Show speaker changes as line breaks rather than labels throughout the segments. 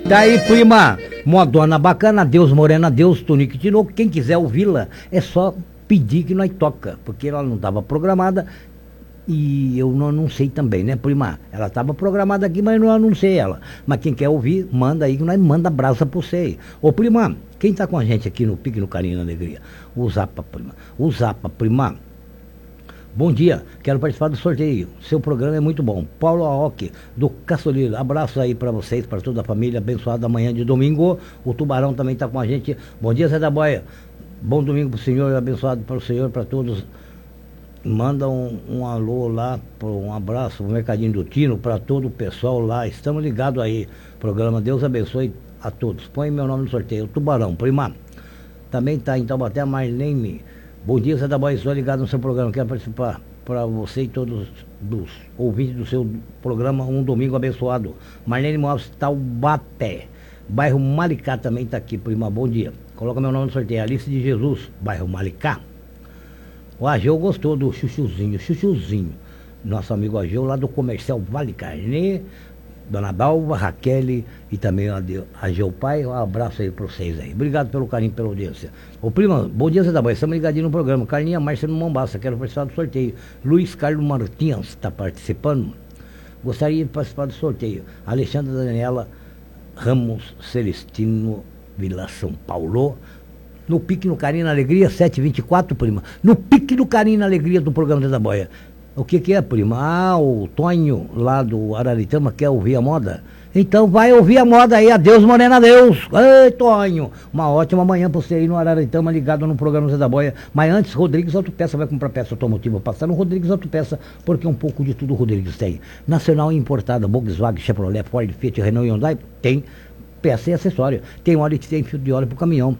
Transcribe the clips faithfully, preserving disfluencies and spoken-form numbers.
Daí, prima, modona bacana, Deus Morena, Deus Tunique Tinoco. Quem quiser ouvi-la, é só pedir que nós toca, porque ela não estava programada e eu não anunciei também, né, prima? Ela estava programada aqui, mas não anunciei ela. Mas quem quer ouvir, manda aí que nós manda brasa pra você aí. Ô, prima, quem tá com a gente aqui no Pique no Carinho na Alegria? O Zapa, prima. O Zapa, prima. Bom dia, quero participar do sorteio. Seu programa é muito bom. Paulo Aoki, do Castolino. Abraço aí para vocês, para toda a família. Abençoada manhã de domingo. O Tubarão também está com a gente. Bom dia, Zé da Boia. Bom domingo para o senhor, abençoado para o senhor, para todos. Manda um, um alô lá, um abraço, um mercadinho do Tino, para todo o pessoal lá. Estamos ligados aí. Programa Deus abençoe a todos. Põe meu nome no sorteio. O Tubarão, prima. Também está em Taubaté a Marlene. Bom dia, Zé da Boia, estou ligado no seu programa, quero participar para você e todos os ouvintes do seu programa, um domingo abençoado. Marlene Moaves, Taubaté, bairro Malicá também está aqui, prima, bom dia. Coloca meu nome no sorteio, Alice de Jesus, bairro Malicá. O Ageu gostou do chuchuzinho, chuchuzinho, nosso amigo Ageu lá do comercial Vale Carnê, Dona Dalva, Raquel e também a Ageu Pai, um abraço aí para vocês aí. Obrigado pelo carinho, pela audiência. Ô prima, bom dia, Zé da Boia, estamos ligadinhos no programa. Carlinha Márcia no Mombaça, quero participar do sorteio. Luiz Carlos Martins está participando. Gostaria de participar do sorteio. Alexandra Daniela Ramos Celestino, Vila São Paulo. No Pique no Carinho na Alegria, sete e vinte e quatro, prima. No Pique no Carinho na Alegria do programa Zé da Boia. O que que é, prima? Ah, o Tonho lá do Araritama quer ouvir a moda? Então vai ouvir a moda aí, adeus Morena, adeus. Ei, Tonho, uma ótima manhã pra você aí no Araritama, ligado no programa Zé da Boia. Mas antes, Rodrigues Autopeça vai comprar peça automotiva, passar no Rodrigues Autopeça, porque um pouco de tudo o Rodrigues tem. Nacional e importada, Volkswagen, Chevrolet, Ford, Fiat, Renault e Hyundai, tem peça e acessório. Tem óleo que tem fio de óleo pro caminhão.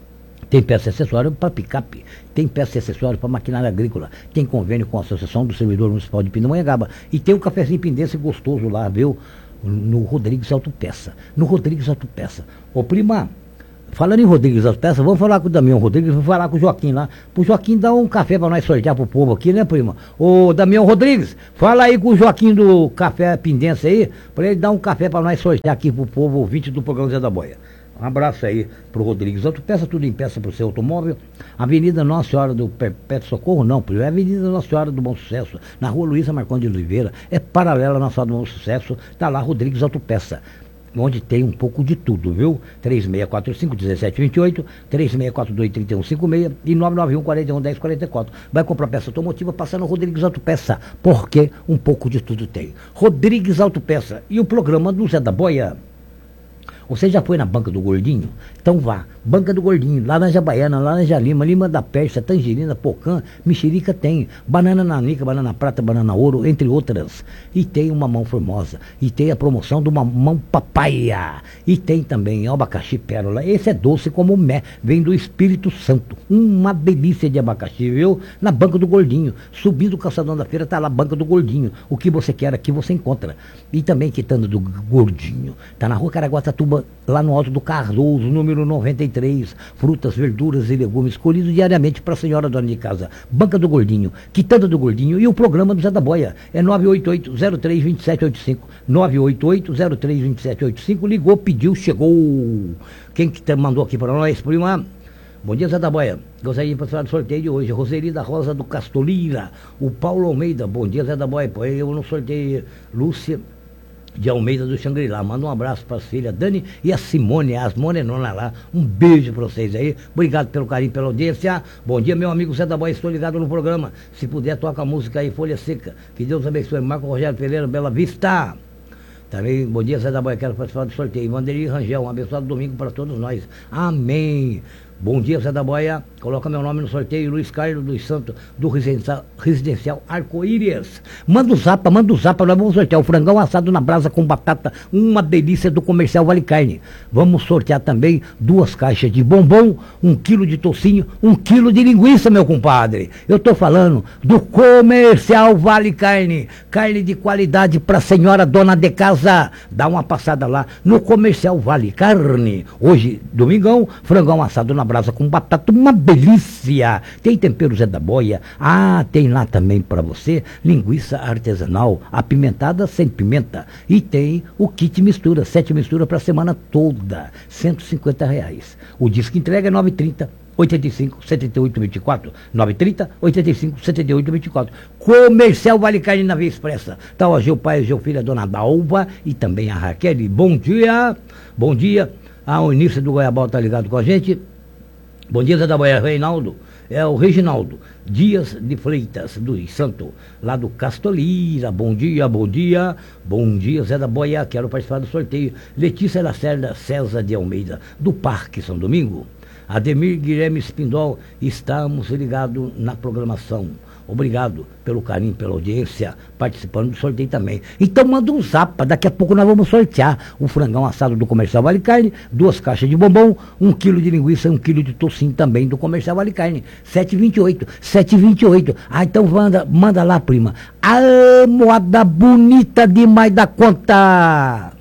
Tem peça e acessório para picape, tem peça e acessório para maquinária agrícola, tem convênio com a Associação do Servidor Municipal de Pindamonhangaba e tem um cafezinho pindense gostoso lá, viu? No Rodrigues Autopeça. No Rodrigues Autopeça. Ô prima, falando em Rodrigues Autopeça, vamos falar com o Damião Rodrigues, vamos falar com o Joaquim lá. Pro Joaquim dar um café para nós sortear pro povo aqui, né, prima? Ô Damião Rodrigues, fala aí com o Joaquim do Café Pindense aí, para ele dar um café para nós sortear aqui pro povo ouvinte do programa Zé da Boia. Um abraço aí pro Rodrigues Autopeça, tudo em peça pro seu automóvel. Avenida Nossa Senhora do Perpétuo Socorro, não, é Avenida Nossa Senhora do Bom Sucesso, na rua Luísa Marcondes de Oliveira, é paralela à Nossa Senhora do Bom Sucesso, tá lá Rodrigues Autopeça, onde tem um pouco de tudo, viu? três seis quatro cinco, um sete dois oito, três seis quatro dois, três um cinco seis e nove nove um, quatro um, um zero quatro quatro. Vai comprar peça automotiva, passar no Rodrigues Autopeça, porque um pouco de tudo tem. Rodrigues Autopeça e o programa do Zé da Boia. Você já foi na Banca do Gordinho? Então vá. Banca do Gordinho, laranja baiana, laranja lima, lima da Pérsia, tangerina, pocã, mexerica tem, banana nanica, banana prata, banana ouro, entre outras. E tem uma mamão formosa, e tem a promoção do mamão papaya, e tem também abacaxi pérola. Esse é doce como mé, vem do Espírito Santo. Uma delícia de abacaxi, viu? Na Banca do Gordinho, subindo o calçadão da feira, tá lá Banca do Gordinho. O que você quer aqui você encontra. E também quitando do Gordinho, tá na rua Caraguatatuba, lá no alto do Cardoso, número noventa e três, frutas, verduras e legumes colhidos diariamente para a senhora dona de casa. Banca do Gordinho, quitanda do Gordinho e o programa do Zé da Boia. É nove oito oito, zero três dois sete oito cinco. nove oito oito, zero três dois sete oito cinco. Ligou, pediu, chegou. Quem que te mandou aqui para nós, prima? Bom dia, Zé da Boia. Gostaria de participar do sorteio de hoje. Roseli da Rosa do Castolira. O Paulo Almeida. Bom dia, Zé da Boia. Pô, eu no sorteio. Lúcia de Almeida do Xangri-Lá. Manda um abraço para as filhas Dani e a Simone, as morenonas lá. Um beijo para vocês aí. Obrigado pelo carinho, pela audiência. Bom dia, meu amigo Zé da Boia. Estou ligado no programa. Se puder, toca a música aí, Folha Seca. Que Deus abençoe. Marco Rogério Pereira, Bela Vista. Também, bom dia, Zé da Boia. Quero participar do sorteio. Vanderlei Rangel, um abençoado domingo para todos nós. Amém. Bom dia, Zé da Boia. Coloca meu nome no sorteio. Luiz Carlos dos Santos, do Residencial, Residencial Arco-Íris. Manda o zapa, manda o zapa. Nós vamos sortear o frangão assado na brasa com batata. Uma delícia do comercial Vale Carne. Vamos sortear também duas caixas de bombom, um quilo de tocinho, um quilo de linguiça, meu compadre. Eu tô falando do comercial Vale Carne. Carne de qualidade pra senhora dona de casa. Dá uma passada lá no comercial Vale Carne. Hoje, domingão, frangão assado na brasa com batata, uma delícia. Tem tempero Zé da Boia. Ah, tem lá também para você linguiça artesanal, apimentada sem pimenta. E tem o kit mistura, sete mistura para a semana toda, cento e cinquenta reais. O disco entrega é nove trinta, oitenta e cinco, setenta e oito, vinte e quatro. nove trinta, oitenta e cinco, setenta e oito, vinte e quatro. Comercial Vale Carne na Via Expressa. Tá o Ageu Pai, Ageu Filha, a Dona Dalva e também a Raquel. Bom dia, bom dia. Ah, o início do Goiabal tá ligado com a gente. Bom dia, Zé da Boia, Reinaldo. É o Reginaldo Dias de Freitas, do Santo, lá do Castolira. Bom dia, bom dia, bom dia, Zé da Boia, quero participar do sorteio. Letícia Lacerda César de Almeida, do Parque São Domingo. Ademir Guilherme Spindol, estamos ligados na programação. Obrigado pelo carinho, pela audiência, participando do sorteio também. Então manda um zap, daqui a pouco nós vamos sortear o frangão assado do Comercial Vale Carne, duas caixas de bombom, um quilo de linguiça e um quilo de tocinho também do Comercial Vale Carne. sete e vinte e oito, sete e vinte e oito. Ah, então manda, manda lá, prima. Ah, moada bonita demais da conta!